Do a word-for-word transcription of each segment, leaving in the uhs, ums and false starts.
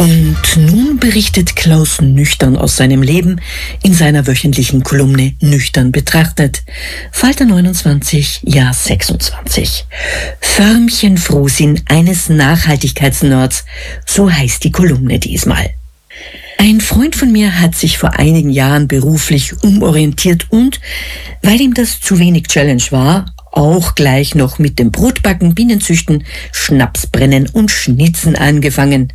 Und nun berichtet Klaus Nüchtern aus seinem Leben in seiner wöchentlichen Kolumne Nüchtern betrachtet. Falter neunundzwanzig, Jahr sechsundzwanzig. Förmchen-Frohsinn eines Nachhaltigkeitsnerds, so heißt die Kolumne diesmal. Ein Freund von mir hat sich vor einigen Jahren beruflich umorientiert und, weil ihm das zu wenig Challenge war, auch gleich noch mit dem Brotbacken, Bienenzüchten, Schnapsbrennen und Schnitzen angefangen.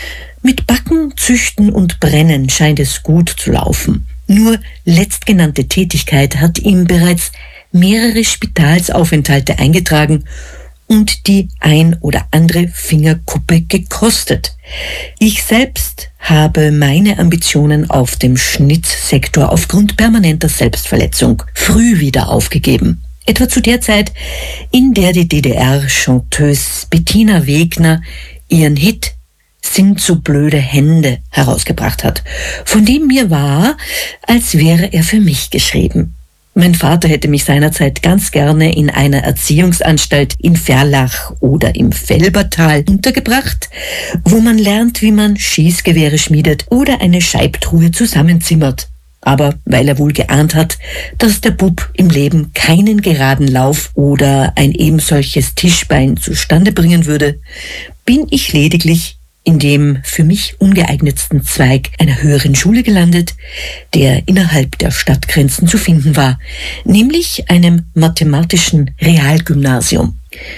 Mit Backen, Züchten und Brennen scheint es gut zu laufen. Nur letztgenannte Tätigkeit hat ihm bereits mehrere Spitalsaufenthalte eingetragen und die ein oder andere Fingerkuppe gekostet. Ich selbst habe meine Ambitionen auf dem Schnitzsektor aufgrund permanenter Selbstverletzung früh wieder aufgegeben. Etwa zu der Zeit, in der die D D R-Chanteuse Bettina Wegner ihren Hit »Sind so blöde Hände« herausgebracht hat, von dem mir war, als wäre er für mich geschrieben. Mein Vater hätte mich seinerzeit ganz gerne in einer Erziehungsanstalt in Verlach oder im Felbertal untergebracht, wo man lernt, wie man Schießgewehre schmiedet oder eine Scheibtruhe zusammenzimmert. Aber weil er wohl geahnt hat, dass der Bub im Leben keinen geraden Lauf oder ein ebensolches Tischbein zustande bringen würde, bin ich lediglich in dem für mich ungeeignetsten Zweig einer höheren Schule gelandet, der innerhalb der Stadtgrenzen zu finden war, nämlich einem mathematischen Realgymnasium.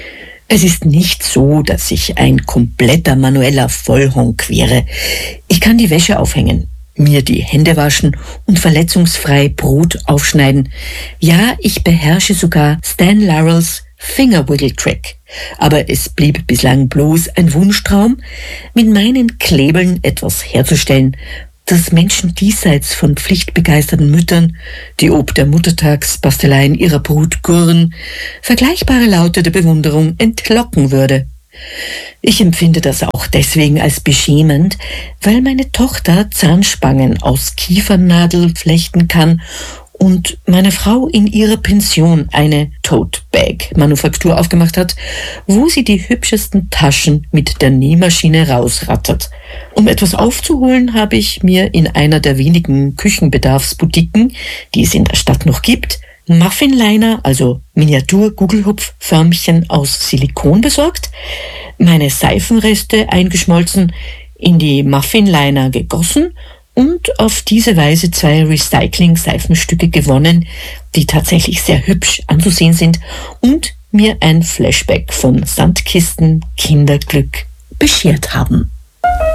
Es ist nicht so, dass ich ein kompletter manueller Vollhonk wäre. Ich kann die Wäsche aufhängen, mir die Hände waschen und verletzungsfrei Brot aufschneiden. Ja, ich beherrsche sogar Stan Laurels Finger-Wiggle-Trick. Aber es blieb bislang bloß ein Wunschtraum, mit meinen Klebeln etwas herzustellen, das Menschen diesseits von pflichtbegeisterten Müttern, die ob der Muttertagsbasteleien ihrer Brut gurren, vergleichbare Laute der Bewunderung entlocken würde. Ich empfinde das auch deswegen als beschämend, weil meine Tochter Zahnspangen aus Kiefernadel flechten kann und meine Frau in ihrer Pension eine Tote-Bag-Manufaktur aufgemacht hat, wo sie die hübschesten Taschen mit der Nähmaschine rausrattert. Um etwas aufzuholen, habe ich mir in einer der wenigen Küchenbedarfsboutiquen, die es in der Stadt noch gibt, Muffinliner, also Miniatur-Gugelhupf-Förmchen aus Silikon besorgt, meine Seifenreste eingeschmolzen, in die Muffinliner gegossen und auf diese Weise zwei Recycling-Seifenstücke gewonnen, die tatsächlich sehr hübsch anzusehen sind und mir ein Flashback von Sandkisten Kinderglück beschert haben.